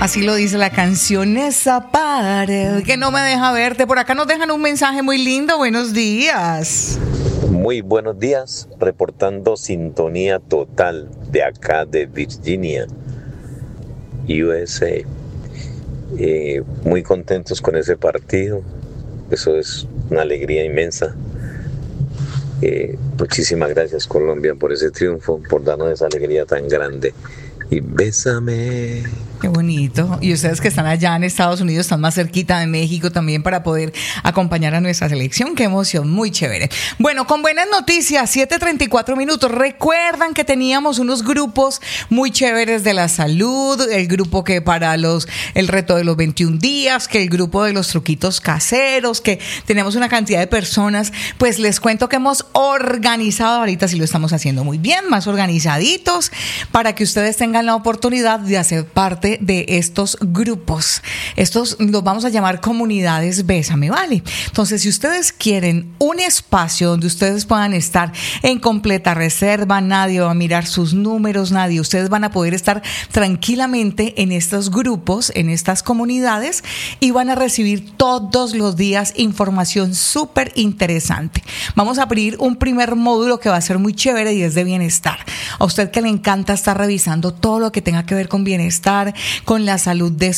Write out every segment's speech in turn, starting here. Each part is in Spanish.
Así lo dice la canción, esa pared que no me deja verte. Por acá nos dejan un mensaje muy lindo. Buenos días. Muy buenos días, reportando sintonía total de acá de Virginia, USA. Muy contentos con ese partido. Eso es una alegría inmensa. Muchísimas gracias, Colombia, por ese triunfo, por darnos esa alegría tan grande. Y bésame. Qué bonito. Y ustedes que están allá en Estados Unidos, están más cerquita de México también para poder acompañar a nuestra selección. Qué emoción, muy chévere. Bueno, con buenas noticias, 7:34 minutos. Recuerdan que teníamos unos grupos muy chéveres de la salud, el grupo que para el reto de los 21 días, que el grupo de los truquitos caseros, que tenemos una cantidad de personas. Pues les cuento que hemos organizado, ahorita sí lo estamos haciendo muy bien, más organizaditos, para que ustedes tengan la oportunidad de hacer parte de estos grupos. Estos los vamos a llamar comunidades Bésame, ¿vale? Entonces, si ustedes quieren un espacio donde ustedes puedan estar en completa reserva, nadie va a mirar sus números, ustedes van a poder estar tranquilamente en estos grupos, en estas comunidades, y van a recibir todos los días información súper interesante. Vamos a abrir un primer módulo que va a ser muy chévere y es de bienestar. A usted que le encanta estar revisando todo lo que tenga que ver con bienestar, con la salud de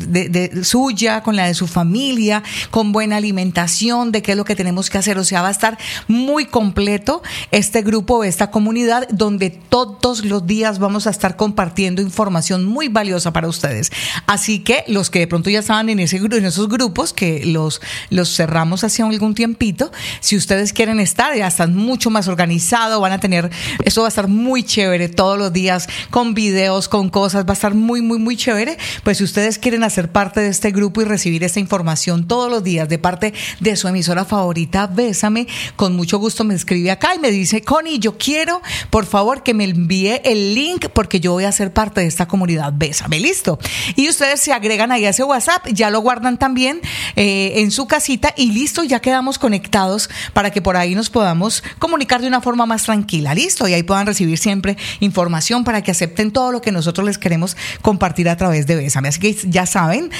suya, con la de su familia, con buena alimentación, de qué es lo que tenemos que hacer. O sea, va a estar muy completo este grupo, esta comunidad, donde todos los días vamos a estar compartiendo información muy valiosa para ustedes. Así que los que de pronto ya estaban en esos grupos, que los cerramos hace algún tiempito, si ustedes quieren estar, ya están mucho más organizados, esto va a estar muy chévere todos los días, con videos, con cosas, va a estar muy, muy, muy chévere. Pues si ustedes quieren hacer parte de este grupo y recibir esta información todos los días de parte de su emisora favorita, Bésame, con mucho gusto me escribe acá y me dice: Connie, yo quiero, por favor, que me envíe el link porque yo voy a ser parte de esta comunidad Bésame. Listo. Y ustedes se agregan ahí a ese WhatsApp, ya lo guardan también en su casita y listo, ya quedamos conectados para que por ahí nos podamos comunicar de una forma más tranquila. Listo. Y ahí puedan recibir siempre información para que acepten todo lo que nosotros les queremos compartir a través de Bésame. Así que ya saben,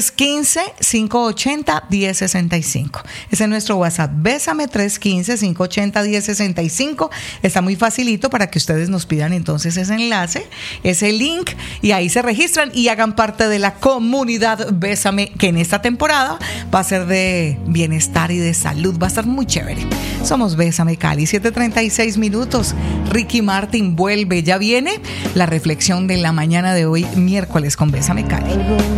315-580-1065. Ese es nuestro WhatsApp. Bésame, 315-580-1065. Está muy facilito para que ustedes nos pidan entonces ese enlace, ese link, y ahí se registran y hagan parte de la comunidad Bésame, que en esta temporada va a ser de bienestar y de salud. Va a estar muy chévere. Somos Bésame Cali, 7:36 minutos. Ricky Martin vuelve, ya viene la reflexión de la mañana de hoy, miércoles, con Bésame Cali.